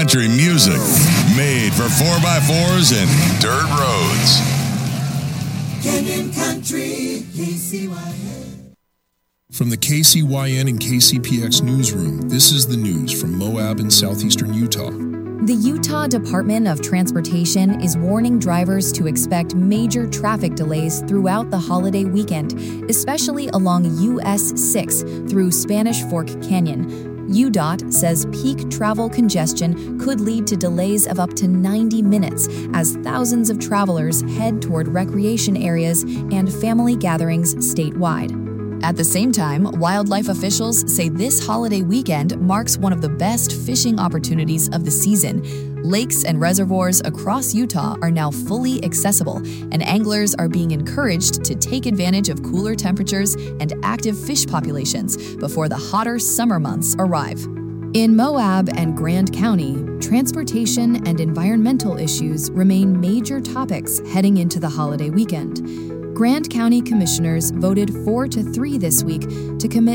country music made for 4x4s and dirt roads. Canyon Country, KCYN. From the KCYN and KCPX newsroom, this is the news from Moab in southeastern Utah. The Utah Department of Transportation is warning drivers to expect major traffic delays throughout the holiday weekend, especially along US 6 through Spanish Fork Canyon. UDOT says peak travel congestion could lead to delays of up to 90 minutes as thousands of travelers head toward recreation areas and family gatherings statewide. At the same time, wildlife officials say this holiday weekend marks one of the best fishing opportunities of the season. Lakes and reservoirs across Utah are now fully accessible, and anglers are being encouraged to take advantage of cooler temperatures and active fish populations before the hotter summer months arrive. In Moab and Grand County, transportation and environmental issues remain major topics heading into the holiday weekend. Grand County commissioners voted 4-3 this week to commit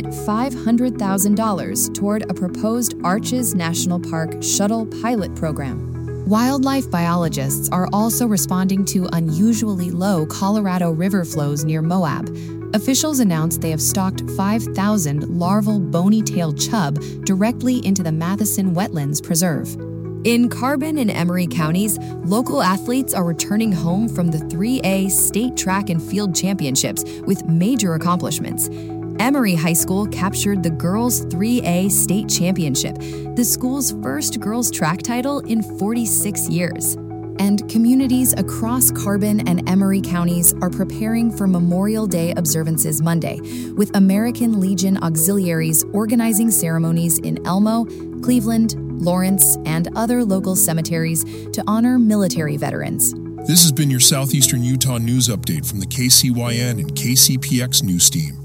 $500,000 toward a proposed Arches National Park shuttle pilot program. Wildlife biologists are also responding to unusually low Colorado River flows near Moab. Officials announced they have stocked 5,000 larval bony-tailed chub directly into the Matheson Wetlands Preserve. In Carbon and Emery counties, local athletes are returning home from the 3A State Track and Field Championships with major accomplishments. Emery High School captured the Girls 3A State Championship, the school's first girls' track title in 46 years. And communities across Carbon and Emery counties are preparing for Memorial Day observances Monday, with American Legion auxiliaries organizing ceremonies in Elmo, Cleveland, Lawrence, and other local cemeteries to honor military veterans. This has been your Southeastern Utah news update from the KCYN and KCPX news team.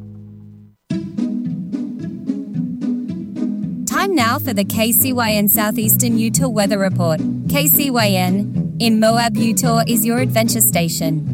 Time now for the KCYN Southeastern Utah Weather Report. KCYN in Moab, Utah is your adventure station.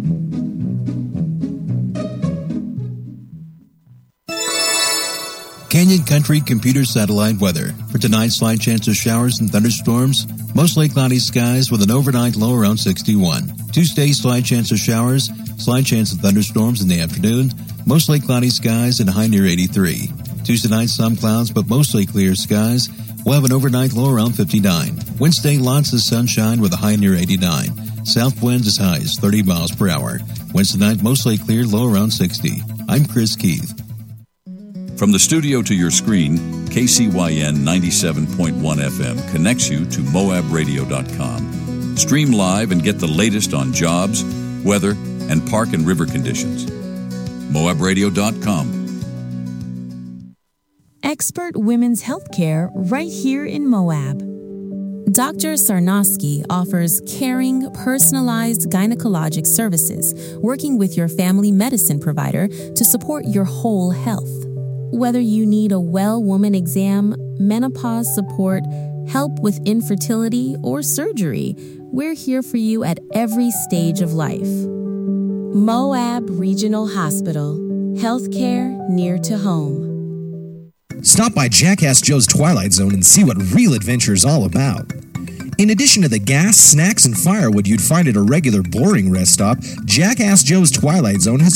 Canyon Country Computer Satellite Weather. For tonight, slight chance of showers and thunderstorms. Mostly cloudy skies with an overnight low around 61. Tuesday, slight chance of showers. Slight chance of thunderstorms in the afternoon. Mostly cloudy skies and a high near 83. Tuesday night, some clouds but mostly clear skies. We'll have an overnight low around 59. Wednesday, lots of sunshine with a high near 89. South winds as high as 30 miles per hour. Wednesday night, mostly clear, low around 60. I'm Chris Keith. From the studio to your screen, KCYN 97.1 FM connects you to MoabRadio.com. Stream live and get the latest on jobs, weather, and park and river conditions. MoabRadio.com. Expert women's health care right here in Moab. Dr. Sarnosky offers caring, personalized gynecologic services, working with your family medicine provider to support your whole health. Whether you need a well woman exam, menopause support, help with infertility, or surgery, we're here for you at every stage of life. Moab Regional Hospital. Healthcare near to home. Stop by Jackass Joe's Twilight Zone and see what real adventure is all about. In addition to the gas, snacks, and firewood you'd find at a regular boring rest stop, Jackass Joe's Twilight Zone has